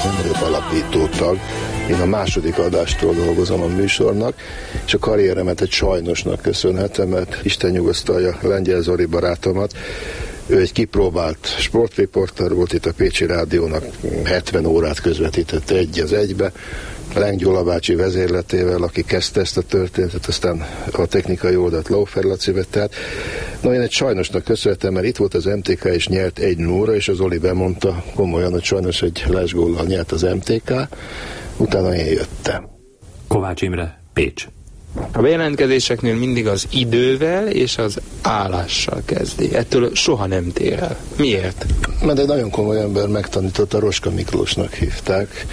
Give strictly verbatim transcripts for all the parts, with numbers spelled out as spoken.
nem vagyok alapító tag. Én a második adástól dolgozom a műsornak, és a karrieremet egy sajnosnak köszönhetem, mert Isten nyugosztalja Lengyel Zoli barátomat. Ő egy kipróbált sportriporter volt, itt a Pécsi Rádiónak hetven órát közvetített egy az egybe, Lenk Gyula bácsi vezérletével, aki kezdte ezt a történetet, aztán a technikai oldalt Laufer Laci vette át. Na, én egy sajnosnak köszönhetem, mert itt volt az em té ká, és nyert egy nulla, és az Oli bemondta komolyan, hogy sajnos egy lesgóllal nyert az em té ká, utána én jöttem. Kovács Imre, Pécs. A bejelentkezéseknél mindig az idővel és az állással kezdi. Ettől soha nem tér el. Miért? Mert egy nagyon komoly ember megtanította, Roska Miklósnak hívták.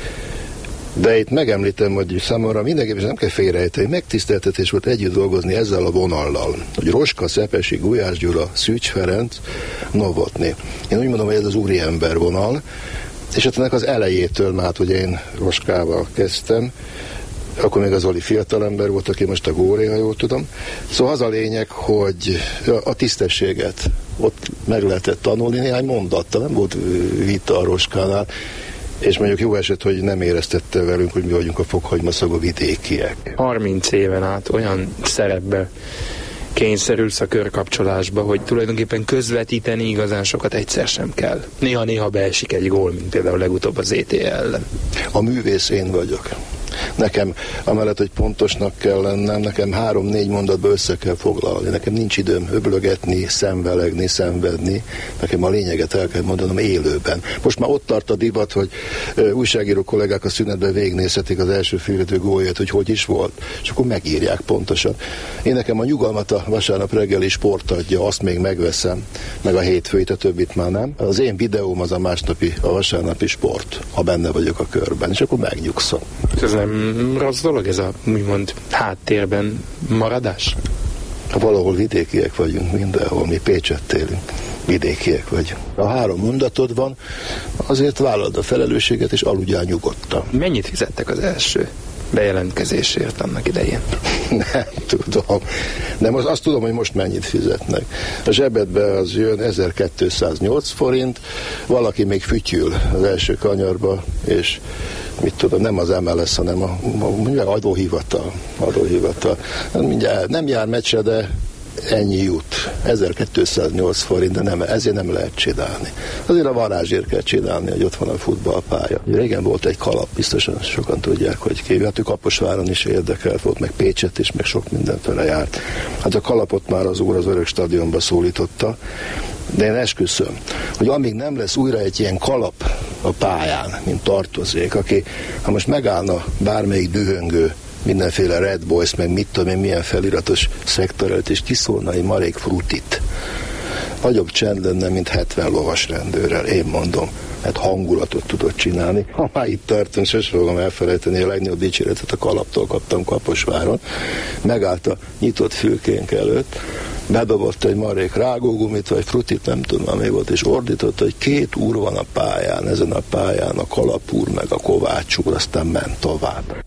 De itt megemlítem, hogy számomra mindenképpen nem kell félrejteni, megtiszteltetés volt együtt dolgozni ezzel a vonallal, hogy Roska, Szepesi, Gulyás Gyula, Szűcs Ferenc, Novotny. Én úgy mondom, hogy ez az úriember vonal, és hát ennek az elejétől már, hogy én Roskával kezdtem, akkor még az Oli fiatalember volt, aki most a Góré, ha jól tudom. Szóval az a lényeg, hogy a tisztességet ott meg lehetett tanulni néhány mondattal, nem volt vita a Roskánál, és mondjuk jó eset, hogy nem éreztette velünk, hogy mi vagyunk a fokhagymaszagú vidékiek. harminc éven át olyan szerepbe kényszerülsz a körkapcsolásba, hogy tulajdonképpen közvetíteni igazán sokat egyszer sem kell. Néha-néha beesik egy gól, mint például legutóbb az é té ellen. A művész én vagyok. Nekem, amellett, hogy pontosnak kell lennem, nekem három-négy mondatba össze kell foglalni. Nekem nincs időm öblögetni, szenvelegni, szenvedni. Nekem a lényeget el kell mondanom élőben. Most már ott tart a divat, hogy ö, újságíró kollégák a szünetben végignézhetik az első félidő gólját, hogy hogy is volt, és akkor megírják pontosan. Én nekem a nyugalmat a vasárnap reggeli sport adja, azt még megveszem, meg a hétfőit, a többit már nem. Az én videóm az a másnapi, a vasárnapi sport, ha benne vagyok a körben, és akkor megnyugszom. Ez nem rossz dolog, ez a úgymond háttérben maradás? Valahol vidékiek vagyunk mindenhol, mi Pécset élünk. Vidékiek vagyunk. A három mondatod van, azért vállald a felelősséget, és aludjál nyugodtan. Mennyit fizettek az első bejelentkezésért annak idején? Nem tudom. De most azt tudom, hogy most mennyit fizetnek. A zsebedbe az jön ezerkétszáznyolc forint, valaki még fütyül az első kanyarba, és mit tudom, nem az em el es, hanem a, a, a adóhivatal. adóhivatal. Mindjárt nem jár meccsre, de ennyi jut. ezerkétszáznyolc forint, de nem, ezért nem lehet csinálni. Azért a varázsért kell csinálni, hogy ott van a futballpálya. Régen volt egy kalap, biztosan sokan tudják, hogy kívül. Hát ő Kaposváron is érdekelt volt, meg Pécset is, meg sok mindenfele járt. Hát a kalapot már az úr az Örök Stadionba szólította, de én esküszöm, hogy amíg nem lesz újra egy ilyen kalap a pályán, mint tartozék, aki, ha most megállna bármelyik dühöngő, mindenféle Red Boys, meg mit tudom én, milyen feliratos szektor előtt, és kiszólna egy marék frutit. Nagyobb csend lenne, mint hetven lovas rendőrrel, én mondom, mert hangulatot tudott csinálni. Ha már itt tartunk, sosem fogom elfelejteni, a legnagyobb dicséretet a kalaptól kaptam Kaposváron. Megállt a nyitott fülkénk előtt, bedobott egy marék rágógumit, vagy frutit, nem tudom, mi volt, és ordított, hogy két úr van a pályán, ezen a pályán a Kalap úr, meg a Kovács úr, aztán ment tovább.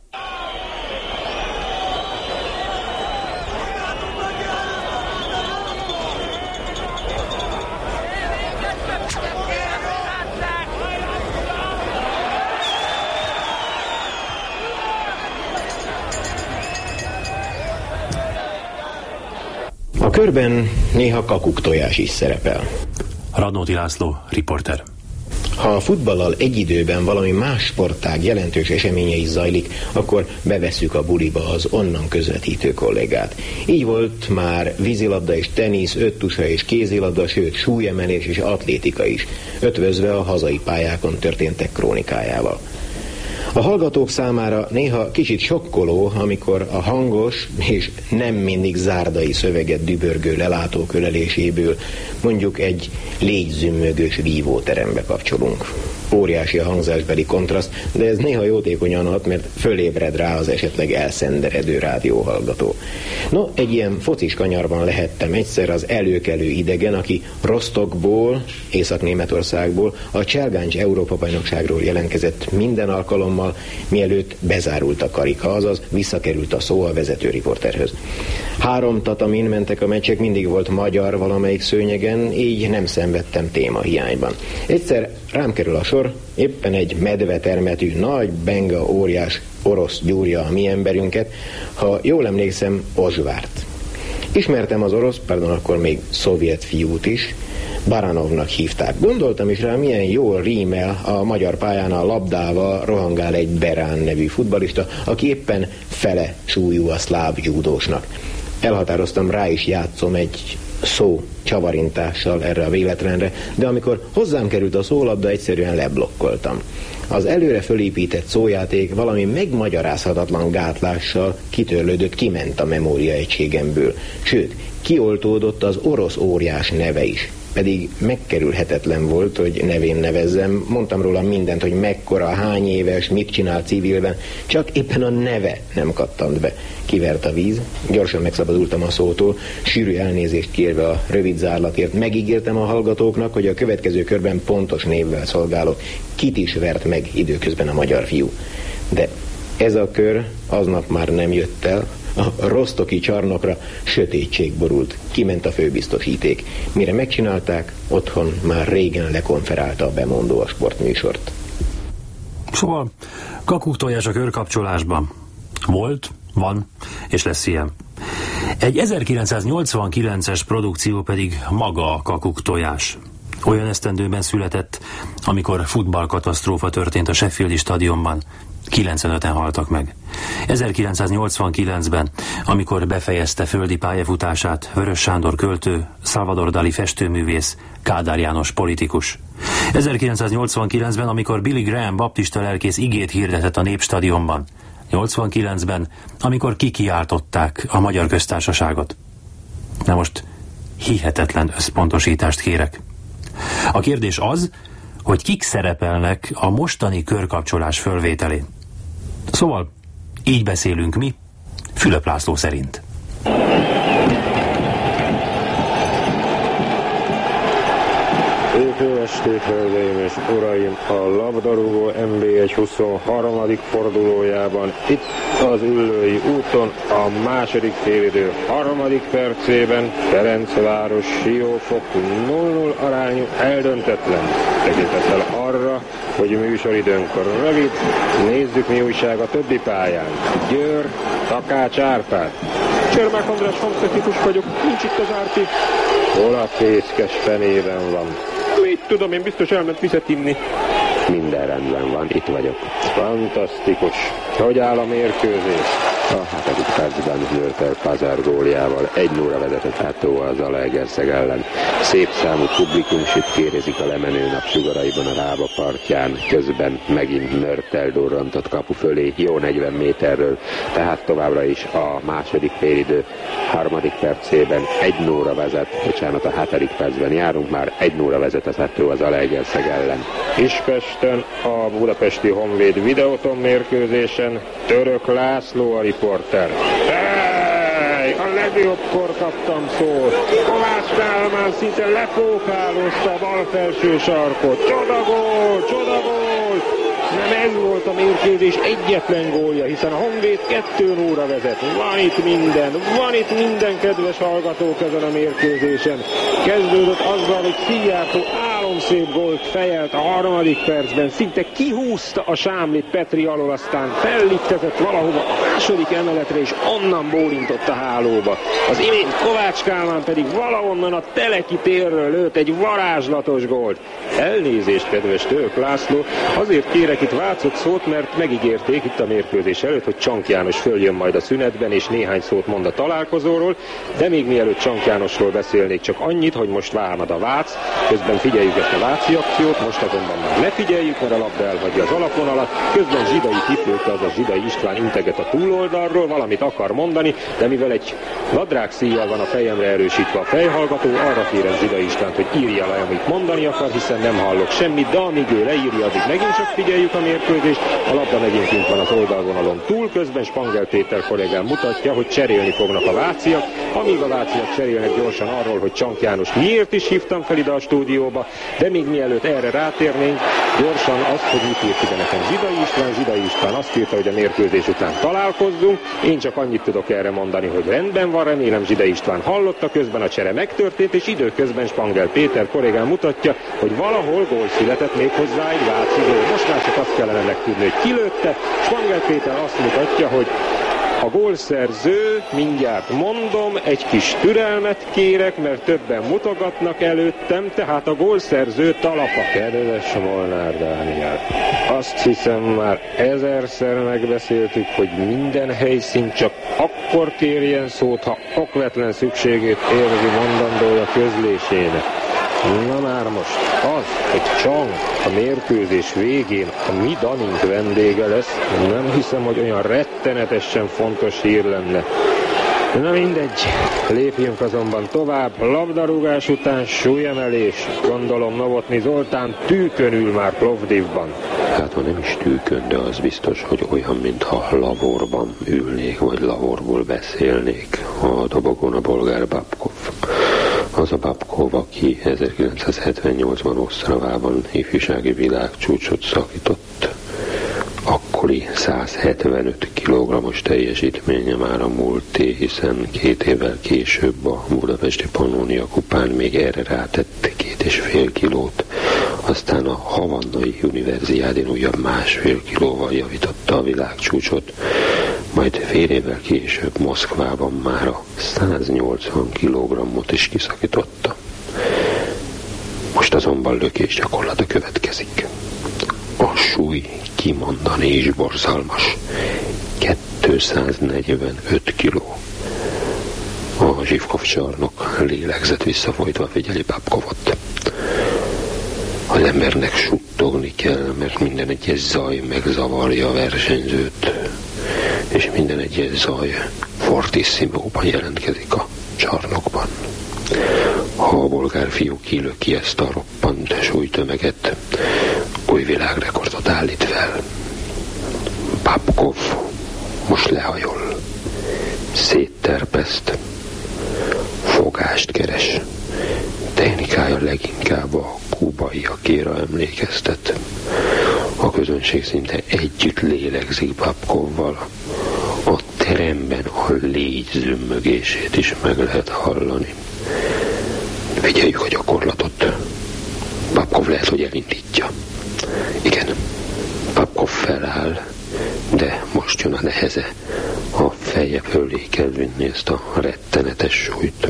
A körben néha kakuktojás is szerepel. Radnóti László, riporter. Ha a futballal egy időben valami más sportág jelentős eseménye is zajlik, akkor bevesszük a buliba az onnan közvetítő kollégát. Így volt már vízilabda és tenisz, öttusa és kézilabda, sőt súlyemelés és atlétika is, ötvözve a hazai pályákon történtek krónikájával. A hallgatók számára néha kicsit sokkoló, amikor a hangos és nem mindig zárdai szöveget dübörgő lelátók öleléséből mondjuk egy légyzümmögős vívóterembe kapcsolunk. Óriási a hangzásbeli kontraszt, de ez néha jótékonyan hat, mert fölébred rá az esetleg elszenderedő rádióhallgató. No, egy ilyen focis kanyarban lehettem egyszer az előkelő idegen, aki Rostokból, Észak-Németországból a Cselgáncs Európa-bajnokságról jelentkezett minden alkalommal, mielőtt bezárult a karika, azaz visszakerült a szó a vezető riporterhöz. Három tatamin mentek a meccsek, mindig volt magyar valamelyik szőnyegen, így nem szenvedtem témahiányban. Egyszer rám kerül a sor, amikor éppen egy medvetermetű, nagy benga óriás orosz gyúrja a mi emberünket, ha jól emlékszem, Ozsvárt. Ismertem az orosz, pardon, akkor még szovjet fiút is, Baranovnak hívták. Gondoltam is rá, milyen jól rímel a magyar pályán a labdával rohangál egy Berán nevű futballista, aki éppen fele súlyú a szláv júdósnak. Elhatároztam, rá is játszom egy szó csavarintással erre a véletlenre, de amikor hozzám került a szólabda, egyszerűen leblokkoltam. Az előre fölépített szójáték valami megmagyarázhatatlan gátlással kitörlődött, kiment a memóriaegységemből. Sőt, kioltódott az orosz óriás neve is. Pedig megkerülhetetlen volt, hogy nevén nevezzem. Mondtam róla mindent, hogy mekkora, hány éves, mit csinál civilben, csak éppen a neve nem kattant be. Kivert a víz, gyorsan megszabadultam a szótól, sűrű elnézést kérve a rövid zárlatért. Megígértem a hallgatóknak, hogy a következő körben pontos névvel szolgálok. Kit is vert meg időközben a magyar fiú. De ez a kör aznap már nem jött el. A rostoki csarnokra sötétség borult. Kiment a főbiztosíték. Mire megcsinálták, otthon már régen lekonferálta a bemondó a sportműsort. Szóval kakuktojás a körkapcsolásban. Volt, van, és lesz ilyen. Egy ezerkilencszáznyolcvankilences produkció pedig maga a kakuktojás. Olyan esztendőben született, amikor futballkatasztrófa történt a Sheffieldi stadionban. kilencvenöten haltak meg. ezerkilencszáznyolcvankilencben, amikor befejezte földi pályafutását Vörös Sándor költő, Salvador Dali festőművész, Kádár János politikus. ezerkilencszáznyolcvankilencben, amikor Billy Graham baptista lelkész igét hirdetett a Népstadionban. nyolcvankilencben, amikor kikiáltották a Magyar Köztársaságot. Na most hihetetlen összpontosítást kérek. A kérdés az, hogy kik szerepelnek a mostani körkapcsolás fölvételén. Szóval így beszélünk mi, Fülöp László szerint. Szép jó estét, hölgyeim és uraim! A labdarúgó en bé egy huszonharmadik fordulójában itt az Üllői úton a második félidő harmadik percében Ferencváros Siófok nulla nulla arányú eldöntetlen. Tekintettel arra, hogy műsoridőnk rövid, nézzük mi újság a többi pályán. Győr, Takács Árpád. Csermák András fantasztikus vagyok, nincs itt az Árpi. Hol a fészkes fenében van? Mit tudom, én biztos elment vizet inni. Minden rendben van, itt vagyok. Fantasztikus. Hogy áll a mérkőzés? A hatodik percben Nörtel Pazár góljával egy nulla vezetett Átó az Zalaegerszeg ellen. Szép számú publikum sütkérezik a lemenő napsugaraiban a Rába partján, közben megint Nörtel durrantott kapu fölé jó negyven méterről, tehát továbbra is a második félidő harmadik percében egy nulla vezet, bocsánat, a hatodik percben járunk már, egy nulla vezet az Átó az Zalaegerszeg ellen. Kispesten a budapesti Honvéd videóton mérkőzésen Török László a riporter. Hey, a legjobbkor kaptam szót. Kovács Kálmán szinte lefókálozta a bal felső sarkot. Csodagól, csodagól! Nem ez volt a mérkőzés egyetlen gólja, hiszen a Honvéd kettő nulla vezet. Van itt minden, van itt minden, kedves hallgatók, ezen a mérkőzésen. Kezdődött azzal, hogy Szijjártó álomszép gólt fejelt a harmadik percben, szinte kihúzta a sámlit Petri alól, aztán felliptetett valahova a második emeletre, és onnan bólintott a hálóba. Az imént Kovács Kálmán pedig valahonnan a Teleki térről lőtt egy varázslatos gólt. Elnézést, kedves Török László, azért kérek itt Vácot szót, mert megígérték itt a mérkőzés előtt, hogy Csank János följön majd a szünetben, és néhány szót mond a találkozóról, de még mielőtt Csank Jánosról beszélnék, csak annyit, hogy most vámad a Vác, közben figyeljük ezt a Váci akciót, most azonban már ne figyeljük, mert a labda elhagyja az alapvonalat, közben Zsidai kifőtte, azaz Zsidai István integet a túloldalról, valamit akar mondani, de mivel egy nadrág szíjjal van a fejemre erősítve a fejhallgató, arra kérem Zsidai Istvánt, hogy írja le, amit mondani akar, hiszen nem hallok semmit, de amíg ő leírja, addig megint csak figyeljük a mérkőzést, a labda megint kint van az oldalvonalon túl, közben Spangel Péter kollégám mutatja, hogy cserélni fognak a váciak, amíg a váciak cserélnek gyorsan arról, hogy Csank János miért is hívtam fel ide a stúdióba, de még mielőtt erre rátérnénk, gyorsan azt, hogy mit írt ide nekem Zsidai István. Zsidai István azt írta, hogy a mérkőzés után találkozzunk. Én csak annyit tudok erre mondani, hogy rendben van, remélem Zsidai István hallotta, közben a csere megtörtént, és időközben Spangler Péter kollégám mutatja, hogy valahol gól született, még hozzá egy váci gól. Most már csak azt kellene megtudni, hogy ki lőtte. Spangler Péter azt mutatja, hogy a gólszerző, mindjárt mondom, egy kis türelmet kérek, mert többen mutogatnak előttem, tehát a gólszerző Talapa. Kedves Molnár Dániel, azt hiszem már ezerszer megbeszéltük, hogy minden helyszín csak akkor kérjen szót, ha okvetlen szükségét érzi mondandója közlésének. Na már most az, hogy Csang a mérkőzés végén a mi Danink vendége lesz, nem hiszem, hogy olyan rettenetesen fontos hír lenne. Na mindegy, lépjünk azonban tovább. Labdarúgás után súlyemelés. Gondolom Novotny Zoltán tűkön ül már Plovdivban. Hát ha nem is tűkön, de az biztos, hogy olyan, mintha lavorban ülnék, vagy lavorból beszélnék. A dobogon a bolgár Babkov. Az a Babkov, aki ezerkilencszázhetvennyolcban Osztravában ifjúsági világcsúcsot szakított. Akkori száz hetvenöt kilogrammos teljesítménye már a múlté, hiszen két évvel később a budapesti Pannónia kupán még erre rátett két és fél kilót, aztán a havannai univerziádén újabb másfél kilóval javította a világcsúcsot, majd fél évvel később Moszkvában már a száznyolcvan kilogrammot is kiszakította. Most azonban lökés gyakorlata következik. A súly kimondani is borzalmas. kétszáznegyvenöt kiló. A Zsivkov csarnok lélegzett visszafolytva figyeli Babkovot. Az embernek suttogni kell, mert minden egyes zaj megzavarja a versenyzőt, és minden egyes zaj fortissimóban jelentkezik a csarnokban. Ha a bolgár fiú kilöki ezt a roppant súlytömeget, új világrekordot állít fel. Babkov most lehajol, szétterpeszt, fogást keres. Technikája leginkább a kubaiakéra emlékeztet. A közönség szinte együtt lélegzik Babkovval. A teremben a légy zümmögését is meg lehet hallani. Figyeljük a gyakorlatot. Babkov lehet, hogy elindítja. Igen, Babkov feláll, de most jön a neheze. A feje fölé kell vinni ezt a rettenetes súlyt.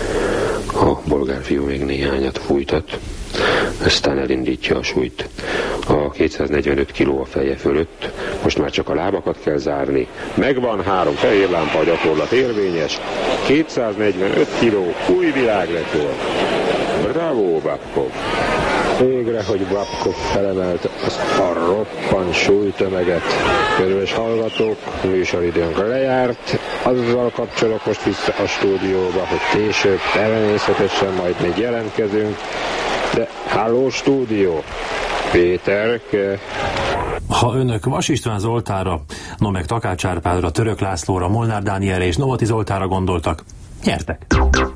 A bolgár fiú még néhányat fújtat, aztán elindítja a súlyt. A kétszáznegyvenöt kiló a feje fölött, most már csak a lábakat kell zárni. Megvan, három fehér lámpa, a gyakorlat érvényes. kétszáznegyvenöt kiló, új világrekord. Bravo, Babkov! Végre, hogy Babkov felemelte azt a roppant súlytömeget. Kedves hallgatók, műsoridőnk lejárt. Azzal kapcsolok most vissza a stúdióba, hogy később természetesen majd még jelentkezünk. De halló stúdió! Péterke! Ha önök Vas István Zoltánra, no meg Takács Árpádra, Török Lászlóra, Molnár Dánielre és Novotny Zoltánra gondoltak, nyertek!